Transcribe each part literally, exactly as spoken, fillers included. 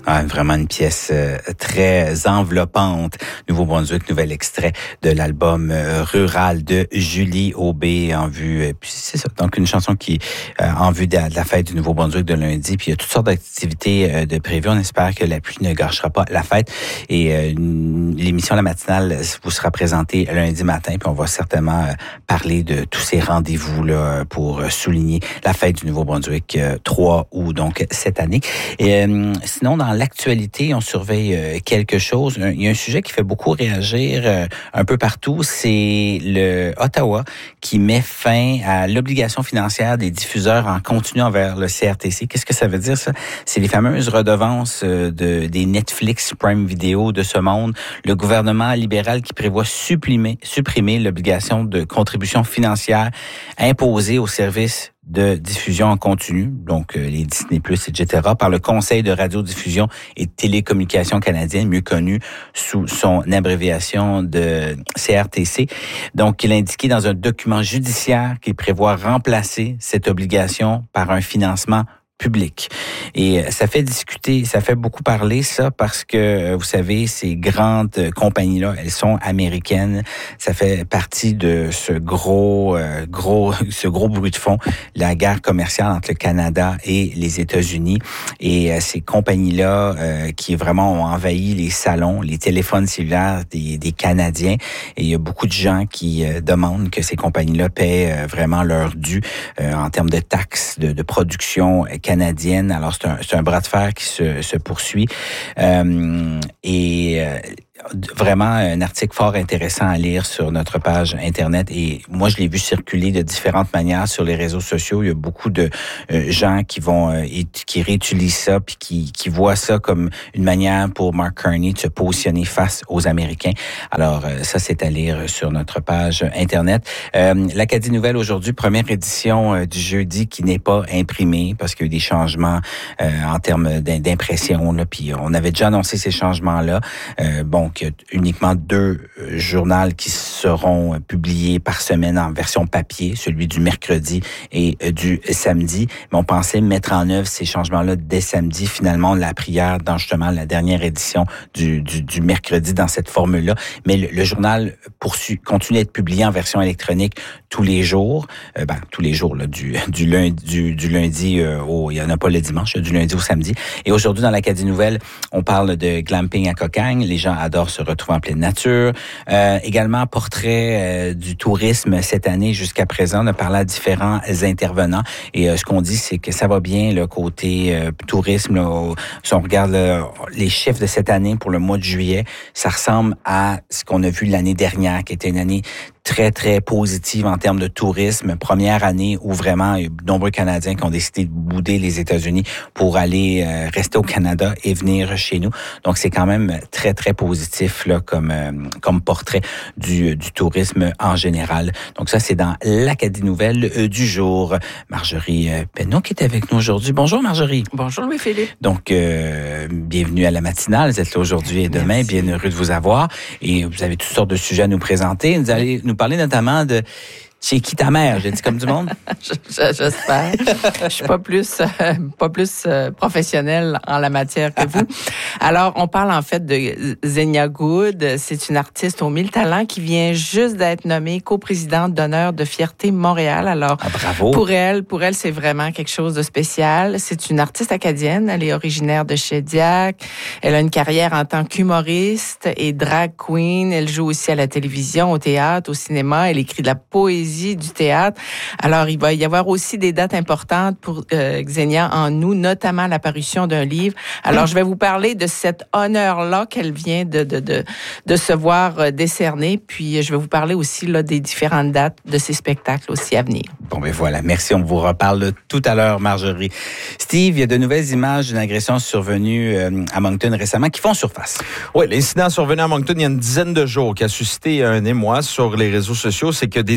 Ah, vraiment une pièce euh, très enveloppante. Nouveau-Brunswick, nouvel extrait de l'album euh, Rural de Julie Aubé en vue. Euh, puis c'est ça, donc une chanson qui euh, en vue de, de la fête du Nouveau-Brunswick de lundi. Puis il y a toutes sortes d'activités euh, de prévues. On espère que la pluie ne gâchera pas la fête. Et euh, l'émission La Matinale vous sera présentée lundi matin. Puis on va certainement euh, parler de tous ces rendez-vous là pour souligner la fête du Nouveau-Brunswick euh, trois août, donc cette année. Et euh, sinon, dans l'actualité, on surveille euh, quelque chose. Il y a un sujet qui fait beaucoup réagir euh, un peu partout, c'est le Ottawa qui met fin à l'obligation financière des diffuseurs en continu envers le C R T C. Qu'est-ce que ça veut dire, ça? C'est les fameuses redevances euh, de, des Netflix, Prime Video de ce monde. Le gouvernement libéral qui prévoit supprimer, supprimer l'obligation de contribution financière imposée aux services de diffusion en continu, donc euh, les Disney plus, et cetera, par le Conseil de radiodiffusion et de télécommunications canadiennes, mieux connu sous son abréviation de C R T C. Donc, il a indiqué dans un document judiciaire qu'il prévoit remplacer cette obligation par un financement public. Et ça fait discuter, ça fait beaucoup parler, ça, parce que, vous savez, ces grandes compagnies-là, elles sont américaines. Ça fait partie de ce gros, euh, gros, ce gros bruit de fond, la guerre commerciale entre le Canada et les États-Unis. Et euh, ces compagnies-là, euh, qui vraiment ont envahi les salons, les téléphones cellulaires des, des Canadiens. Et il y a beaucoup de gens qui euh, demandent que ces compagnies-là paient euh, vraiment leur dû euh, en termes de taxes, de, de production canadienne. Alors, c'est un, c'est un bras de fer qui se, se poursuit. Euh, et euh, vraiment un article fort intéressant à lire sur notre page Internet. Et moi, je l'ai vu circuler de différentes manières sur les réseaux sociaux. Il y a beaucoup de euh, gens qui vont euh, et, qui réutilisent ça puis qui, qui voient ça comme une manière pour Mark Carney de se positionner face aux Américains. Alors, euh, ça, c'est à lire sur notre page Internet. Euh, L'Acadie Nouvelle aujourd'hui, première édition euh, du jeudi qui n'est pas imprimée parce qu'il y a eu des changements euh, en termes d'impression. Là, puis on avait déjà annoncé ces changements-là. Euh, bon, qu'il y a uniquement deux euh, journaux qui seront publiés par semaine en version papier, celui du mercredi et euh, du samedi. Mais on pensait mettre en œuvre ces changements-là dès samedi. Finalement, on l'a appris hier dans justement la dernière édition du, du, du mercredi dans cette formule-là. Mais le, le journal poursuit, continue à être publié en version électronique tous les jours. Euh, ben, tous les jours, là, du, du lundi, du, du lundi euh, au, il y en a pas le dimanche, du lundi au samedi. Et aujourd'hui, dans l'Acadie Nouvelle, on parle de glamping à Cocagne. Les gens adorent se retrouver en pleine nature. Euh, également, portrait euh, du tourisme cette année jusqu'à présent. On a parlé à différents intervenants. Et euh, ce qu'on dit, c'est que ça va bien, le côté euh, tourisme. Là, si on regarde là, les chiffres de cette année pour le mois de juillet, ça ressemble à ce qu'on a vu l'année dernière, qui était une année très, très positive en termes de tourisme. Première année où vraiment il y a de nombreux Canadiens qui ont décidé de bouder les États-Unis pour aller euh, rester au Canada et venir chez nous. Donc, c'est quand même très, très positif là comme euh, comme portrait du, du tourisme en général. Donc, ça, c'est dans l'Acadie Nouvelle euh, du jour. Marjorie euh, Penneau qui est avec nous aujourd'hui. Bonjour, Marjorie. Bonjour, Louis-Philippe. Donc, euh, bienvenue à la matinale. Vous êtes là aujourd'hui et demain. Merci. Bien heureux de vous avoir. Et vous avez toutes sortes de sujets à nous présenter. Vous allez nous parler notamment de chez qui ta mère, j'ai dit comme du monde. J'espère. Je suis pas plus euh, pas plus euh, professionnelle en la matière que vous. Alors, on parle en fait de Xenia Good. C'est une artiste aux mille talents qui vient juste d'être nommée coprésidente d'honneur de Fierté Montréal. Alors, ah, bravo. Pour elle, pour elle, c'est vraiment quelque chose de spécial. C'est une artiste acadienne. Elle est originaire de Shediac. Elle a une carrière en tant qu'humoriste et drag queen. Elle joue aussi à la télévision, au théâtre, au cinéma. Elle écrit de la poésie, du théâtre. Alors, il va y avoir aussi des dates importantes pour euh, Xenia en août, notamment la parution d'un livre. Alors, mmh. je vais vous parler de cet honneur-là qu'elle vient de, de, de, de se voir euh, décerner. Puis, je vais vous parler aussi là, des différentes dates de ces spectacles aussi à venir. Bon, ben voilà. Merci. On vous reparle tout à l'heure, Marjorie. Steve, il y a de nouvelles images d'une agression survenue euh, à Moncton récemment qui font surface. Oui, l'incident survenu à Moncton il y a une dizaine de jours qui a suscité un émoi sur les réseaux sociaux. C'est que des images ont été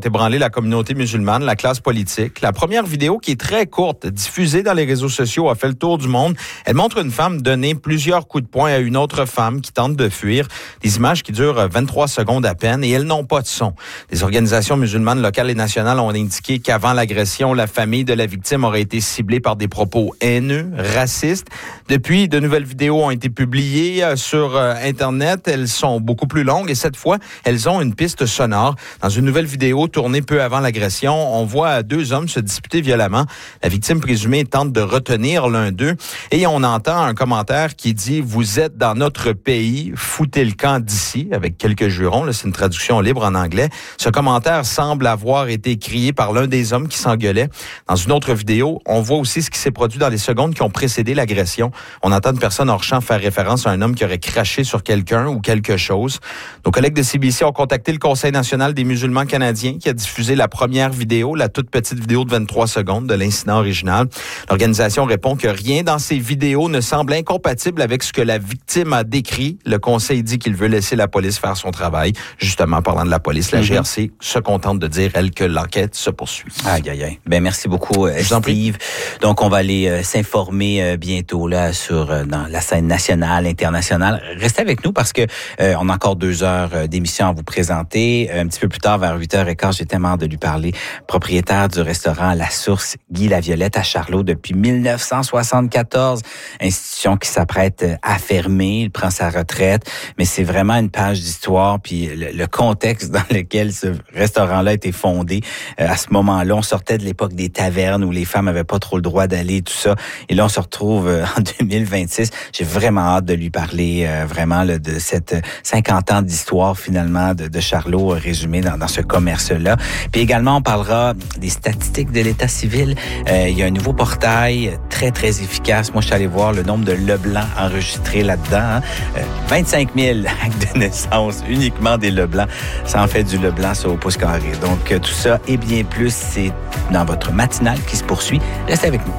ébranlé la communauté musulmane, la classe politique. La première vidéo, qui est très courte, diffusée dans les réseaux sociaux, a fait le tour du monde. Elle montre une femme donner plusieurs coups de poing à une autre femme qui tente de fuir. Des images qui durent vingt-trois secondes à peine et elles n'ont pas de son. Les organisations musulmanes locales et nationales ont indiqué qu'avant l'agression, la famille de la victime aurait été ciblée par des propos haineux, racistes. Depuis, de nouvelles vidéos ont été publiées sur Internet. Elles sont beaucoup plus longues et cette fois, elles ont une piste sonore. Dans une nouvelle vidéo tournée peu avant l'agression, on voit deux hommes se disputer violemment. La victime présumée tente de retenir l'un d'eux et on entend un commentaire qui dit « Vous êtes dans notre pays, foutez le camp d'ici » avec quelques jurons. Là, c'est une traduction libre en anglais. Ce commentaire semble avoir été crié par l'un des hommes qui s'engueulait. Dans une autre vidéo, on voit aussi ce qui s'est produit dans les secondes qui ont précédé l'agression. On entend une personne hors champ faire référence à un homme qui aurait craché sur quelqu'un ou quelque chose. Nos collègues de C B C ont contacté le Conseil national des musulmans canadiens qui a diffusé la première vidéo, la toute petite vidéo de vingt-trois secondes de l'incident original. L'organisation répond que rien dans ces vidéos ne semble incompatible avec ce que la victime a décrit. Le Conseil dit qu'il veut laisser la police faire son travail. Justement, parlant de la police, la mm-hmm. G R C se contente de dire, elle, que l'enquête se poursuit. Aïe, aïe, aïe. Ben, merci beaucoup, euh, Steve. Donc, on va aller euh, s'informer euh, bientôt là sur euh, dans la scène nationale, internationale. Restez avec nous parce que euh, on a encore deux heures euh, d'émission à vous présenter. Un petit peu plus tard, vers huit heures quinze, j'ai tellement hâte de lui parler. Propriétaire du restaurant La Source, Guy Laviolette à Charlot depuis dix-neuf cent soixante-quatorze. Institution qui s'apprête à fermer. Il prend sa retraite. Mais c'est vraiment une page d'histoire. Puis le, le contexte dans lequel ce restaurant-là a été fondé, euh, à ce moment-là, on sortait de l'époque des tavernes où les femmes avaient pas trop le droit d'aller, tout ça. Et là, on se retrouve euh, en deux mille vingt-six. J'ai vraiment hâte de lui parler euh, vraiment là, de cette cinquante ans d'histoire finalement de, de Charlot euh, résumé dans, dans ce commerce-là. Puis également, on parlera des statistiques de l'état civil. Euh, il y a un nouveau portail très, très efficace. Moi, je suis allé voir le nombre de Leblanc enregistrés là-dedans. Hein. Euh, vingt-cinq mille actes de naissance, uniquement des Leblanc. Ça en fait du Leblanc, ça, au pouce carré. Donc, euh, tout ça et bien plus, c'est dans votre matinale qui se poursuit. Restez avec nous.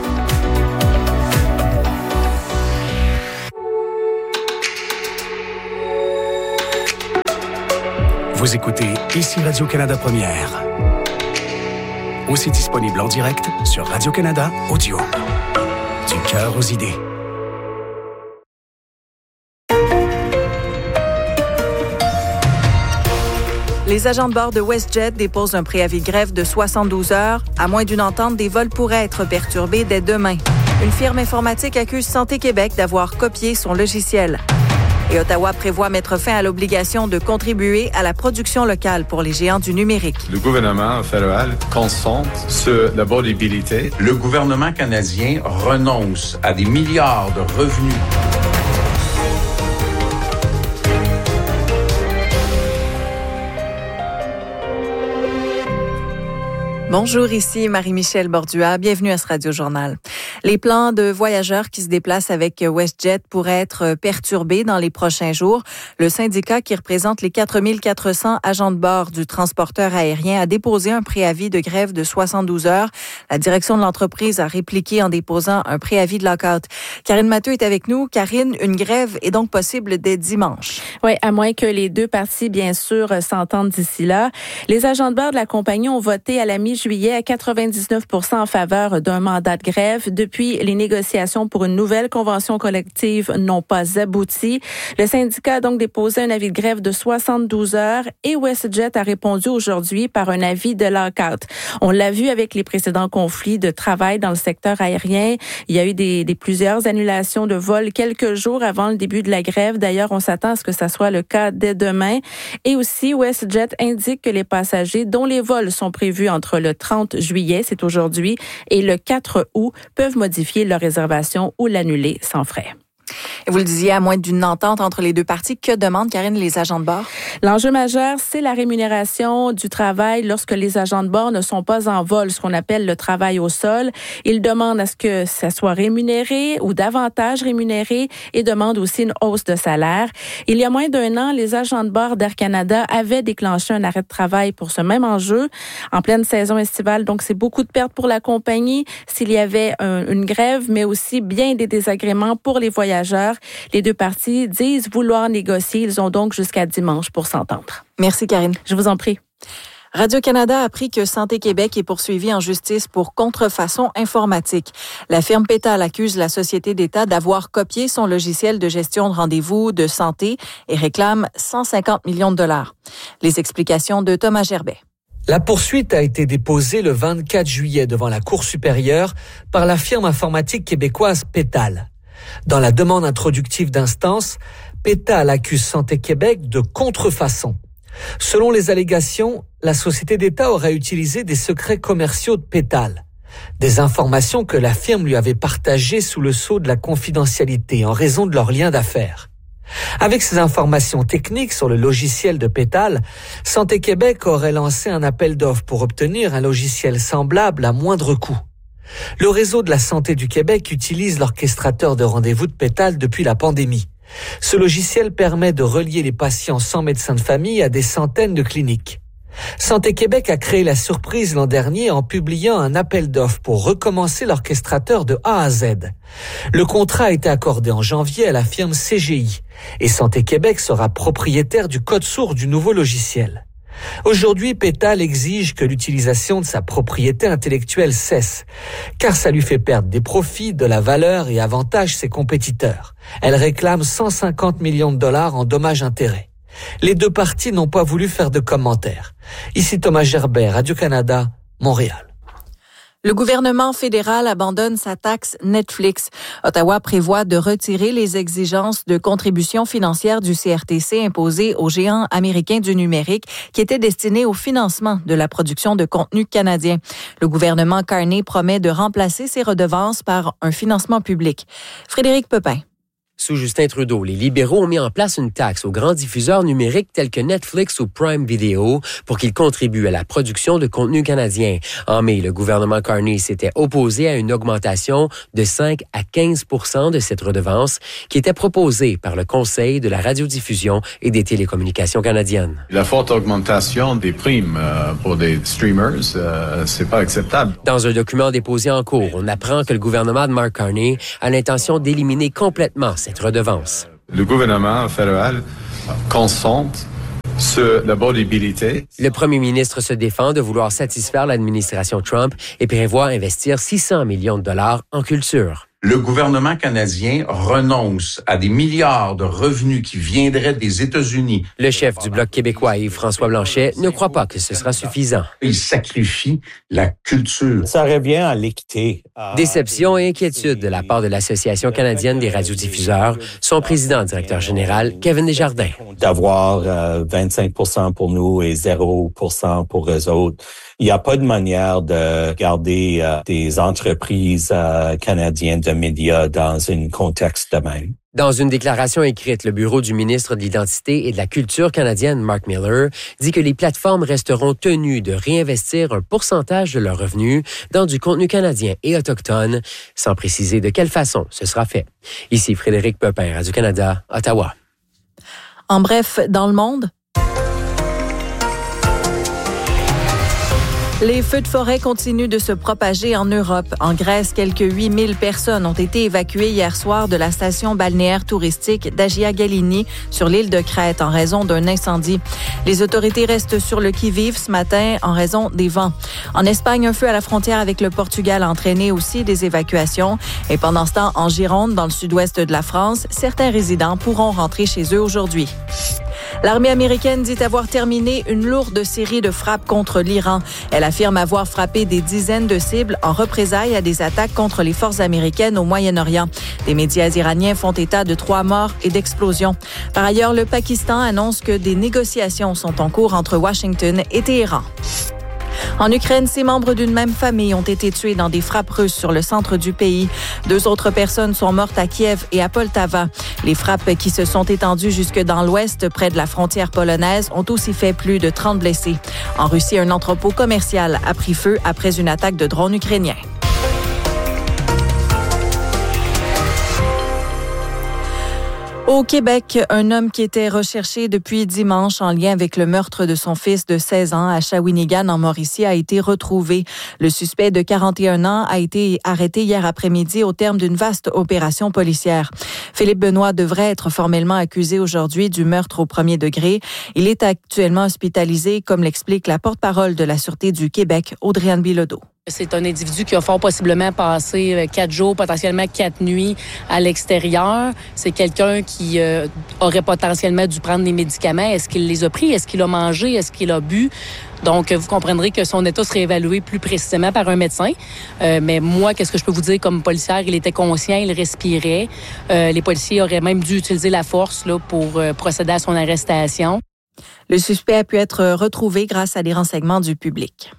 Vous écoutez ici Radio-Canada Première. Aussi disponible en direct sur Radio-Canada Audio. Du cœur aux idées. Les agents de bord de WestJet déposent un préavis de grève de soixante-douze heures. À moins d'une entente, des vols pourraient être perturbés dès demain. Une firme informatique accuse Santé Québec d'avoir copié son logiciel. Et Ottawa prévoit mettre fin à l'obligation de contribuer à la production locale pour les géants du numérique. Le gouvernement fédéral concentre sur la vaudabilité. Le gouvernement canadien renonce à des milliards de revenus. Bonjour, ici Marie-Michel Bordua. Bienvenue à ce Radio-Journal. Les plans de voyageurs qui se déplacent avec WestJet pourraient être perturbés dans les prochains jours. Le syndicat qui représente les quatre mille quatre cents agents de bord du transporteur aérien a déposé un préavis de grève de soixante-douze heures. La direction de l'entreprise a répliqué en déposant un préavis de lock-out. Karine Mathieu est avec nous. Karine, une grève est donc possible dès dimanche. Oui, à moins que les deux parties, bien sûr, s'entendent d'ici là. Les agents de bord de la compagnie ont voté à la mi-juillet à quatre-vingt-dix-neuf pour cent en faveur d'un mandat de grève. Depuis, les négociations pour une nouvelle convention collective n'ont pas abouti. Le syndicat a donc déposé un avis de grève de soixante-douze heures et WestJet a répondu aujourd'hui par un avis de lock-out. On l'a vu avec les précédents conflits de travail dans le secteur aérien. Il y a eu des, des plusieurs annulations de vols quelques jours avant le début de la grève. D'ailleurs, on s'attend à ce que ça soit le cas dès demain. Et aussi, WestJet indique que les passagers dont les vols sont prévus entre le trente juillet, c'est aujourd'hui, et le quatre août, peuvent modifier leur réservation ou l'annuler sans frais. Et vous le disiez, à moins d'une entente entre les deux parties, que demandent, Karine, les agents de bord? L'enjeu majeur, c'est la rémunération du travail lorsque les agents de bord ne sont pas en vol, ce qu'on appelle le travail au sol. Ils demandent à ce que ça soit rémunéré ou davantage rémunéré et demandent aussi une hausse de salaire. Il y a moins d'un an, les agents de bord d'Air Canada avaient déclenché un arrêt de travail pour ce même enjeu en pleine saison estivale. Donc, c'est beaucoup de pertes pour la compagnie s'il y avait un, une grève, mais aussi bien des désagréments pour les voyageurs. Les deux parties disent vouloir négocier. Ils ont donc jusqu'à dimanche pour s'entendre. Merci, Karine. Je vous en prie. Radio-Canada a appris que Santé Québec est poursuivie en justice pour contrefaçon informatique. La firme Pétal accuse la société d'État d'avoir copié son logiciel de gestion de rendez-vous de santé et réclame cent cinquante millions de dollars. Les explications de Thomas Gerbet. La poursuite a été déposée le vingt-quatre juillet devant la Cour supérieure par la firme informatique québécoise Pétal. Dans la demande introductive d'instance, Pétal accuse Santé Québec de contrefaçon. Selon les allégations, la société d'État aurait utilisé des secrets commerciaux de Pétal, des informations que la firme lui avait partagées sous le sceau de la confidentialité en raison de leur lien d'affaires. Avec ces informations techniques sur le logiciel de Pétal, Santé Québec aurait lancé un appel d'offres pour obtenir un logiciel semblable à moindre coût. Le réseau de la santé du Québec utilise l'orchestrateur de rendez-vous de Pétal depuis la pandémie. Ce logiciel permet de relier les patients sans médecin de famille à des centaines de cliniques. Santé Québec a créé la surprise l'an dernier en publiant un appel d'offres pour recommencer l'orchestrateur de A à Z. Le contrat a été accordé en janvier à la firme C G I et Santé Québec sera propriétaire du code source du nouveau logiciel. Aujourd'hui, Pétal exige que l'utilisation de sa propriété intellectuelle cesse, car ça lui fait perdre des profits, de la valeur et avantage ses compétiteurs. Elle réclame cent cinquante millions de dollars en dommages-intérêts. Les deux parties n'ont pas voulu faire de commentaires. Ici Thomas Gerbet, Radio-Canada, Montréal. Le gouvernement fédéral abandonne sa taxe Netflix. Ottawa prévoit de retirer les exigences de contribution financière du C R T C imposées aux géants américains du numérique qui étaient destinés au financement de la production de contenu canadien. Le gouvernement Carney promet de remplacer ces redevances par un financement public. Frédéric Pepin. Sous Justin Trudeau, les libéraux ont mis en place une taxe aux grands diffuseurs numériques tels que Netflix ou Prime Video pour qu'ils contribuent à la production de contenu canadien. En mai, le gouvernement Carney s'était opposé à une augmentation de cinq à quinze pour cent de cette redevance qui était proposée par le Conseil de la radiodiffusion et des télécommunications canadiennes. La forte augmentation des primes euh, pour des streamers, euh, c'est pas acceptable. Dans un document déposé en cours, on apprend que le gouvernement de Mark Carney a l'intention d'éliminer complètement cette redevance. Le gouvernement fédéral consent sur l'abordabilité. Le premier ministre se défend de vouloir satisfaire l'administration Trump et prévoit investir six cents millions de dollars en culture. Le gouvernement canadien renonce à des milliards de revenus qui viendraient des États-Unis. Le chef du Bloc québécois, Yves-François Blanchet, ne croit pas que ce sera suffisant. Il sacrifie la culture. Ça revient à l'équité. Déception et inquiétude de la part de l'Association canadienne des radiodiffuseurs, son président directeur général, Kevin Desjardins. D'avoir euh, vingt-cinq pour cent pour nous et zéro pour cent pour eux autres. Il n'y a pas de manière de garder euh, des entreprises euh, canadiennes de médias dans un contexte de même. Dans une déclaration écrite, le bureau du ministre de l'Identité et de la Culture canadienne, Mark Miller, dit que les plateformes resteront tenues de réinvestir un pourcentage de leurs revenus dans du contenu canadien et autochtone, sans préciser de quelle façon ce sera fait. Ici Frédéric Pepin, Radio-Canada, Ottawa. En bref, dans le monde, les feux de forêt continuent de se propager en Europe. En Grèce, quelques huit mille personnes ont été évacuées hier soir de la station balnéaire touristique d'Agia Galini sur l'île de Crète en raison d'un incendie. Les autorités restent sur le qui-vive ce matin en raison des vents. En Espagne, un feu à la frontière avec le Portugal a entraîné aussi des évacuations. Et pendant ce temps, en Gironde, dans le sud-ouest de la France, certains résidents pourront rentrer chez eux aujourd'hui. L'armée américaine dit avoir terminé une lourde série de frappes contre l'Iran. Elle affirme avoir frappé des dizaines de cibles en représailles à des attaques contre les forces américaines au Moyen-Orient. Des médias iraniens font état de trois morts et d'explosions. Par ailleurs, le Pakistan annonce que des négociations sont en cours entre Washington et Téhéran. En Ukraine, six membres d'une même famille ont été tués dans des frappes russes sur le centre du pays. Deux autres personnes sont mortes à Kiev et à Poltava. Les frappes qui se sont étendues jusque dans l'ouest, près de la frontière polonaise, ont aussi fait plus de trente blessés. En Russie, un entrepôt commercial a pris feu après une attaque de drones ukrainiens. Au Québec, un homme qui était recherché depuis dimanche en lien avec le meurtre de son fils de seize ans à Shawinigan, en Mauricie, a été retrouvé. Le suspect de quarante et un ans a été arrêté hier après-midi au terme d'une vaste opération policière. Philippe Benoît devrait être formellement accusé aujourd'hui du meurtre au premier degré. Il est actuellement hospitalisé, comme l'explique la porte-parole de la Sûreté du Québec, Audrey-Anne Bilodeau. C'est un individu qui a fort possiblement passé quatre jours, potentiellement quatre nuits à l'extérieur. C'est quelqu'un qui euh, aurait potentiellement dû prendre des médicaments. Est-ce qu'il les a pris? Est-ce qu'il a mangé? Est-ce qu'il a bu? Donc, vous comprendrez que son état serait évalué plus précisément par un médecin. Euh, mais moi, qu'est-ce que je peux vous dire comme policière? Il était conscient, il respirait. Euh, les policiers auraient même dû utiliser la force là, pour euh, procéder à son arrestation. Le suspect a pu être retrouvé grâce à des renseignements du public.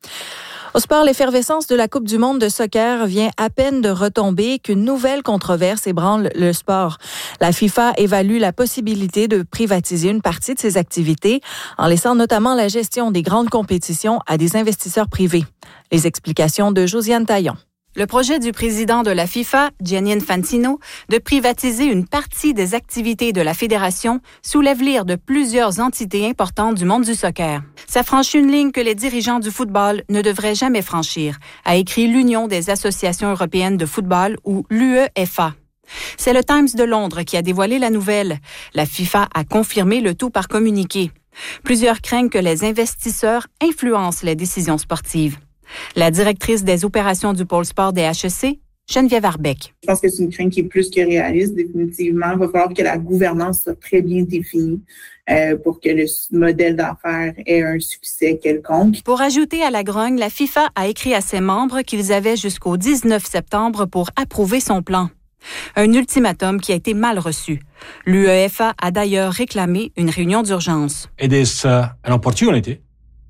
Au sport, l'effervescence de la Coupe du monde de soccer vient à peine de retomber qu'une nouvelle controverse ébranle le sport. La FIFA évalue la possibilité de privatiser une partie de ses activités en laissant notamment la gestion des grandes compétitions à des investisseurs privés. Les explications de Josiane Taillon. Le projet du président de la FIFA, Gianni Infantino, de privatiser une partie des activités de la fédération soulève l'ire de plusieurs entités importantes du monde du soccer. Ça franchit une ligne que les dirigeants du football ne devraient jamais franchir, a écrit l'Union des associations européennes de football ou l'U E F A. C'est le Times de Londres qui a dévoilé la nouvelle. La FIFA a confirmé le tout par communiqué. Plusieurs craignent que les investisseurs influencent les décisions sportives. La directrice des opérations du pôle sport des H E C, Geneviève Arbeck. Je pense que c'est une crainte qui est plus que réaliste, définitivement. Il va falloir que la gouvernance soit très bien définie euh, pour que le modèle d'affaires ait un succès quelconque. Pour ajouter à la grogne, la FIFA a écrit à ses membres qu'ils avaient jusqu'au dix-neuf septembre pour approuver son plan. Un ultimatum qui a été mal reçu. L'U E F A a d'ailleurs réclamé une réunion d'urgence. It is uh, an opportunity,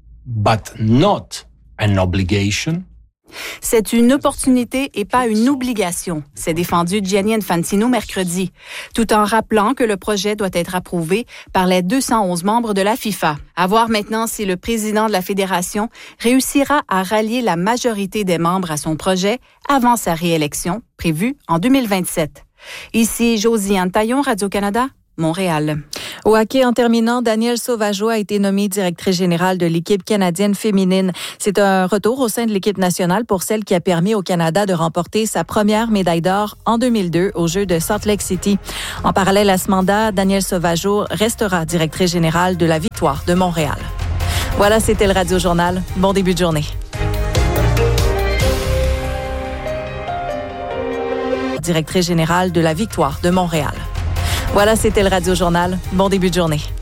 but not an obligation. C'est une opportunité et pas une obligation, s'est défendu Gianni Infantino mercredi, tout en rappelant que le projet doit être approuvé par les deux cent onze membres de la FIFA. À voir maintenant si le président de la fédération réussira à rallier la majorité des membres à son projet avant sa réélection, prévue en deux mille vingt-sept. Ici Josiane Taillon, Radio-Canada, Montréal. Au hockey, en terminant, Danielle Sauvageau a été nommée directrice générale de l'équipe canadienne féminine. C'est un retour au sein de l'équipe nationale pour celle qui a permis au Canada de remporter sa première médaille d'or en deux mille deux aux Jeux de Salt Lake City. En parallèle à ce mandat, Danielle Sauvageau restera directrice générale de la Victoire de Montréal. Voilà, c'était le Radio Journal. Bon début de journée. Directrice générale de la Victoire de Montréal. Voilà, c'était le Radio Journal. Bon début de journée.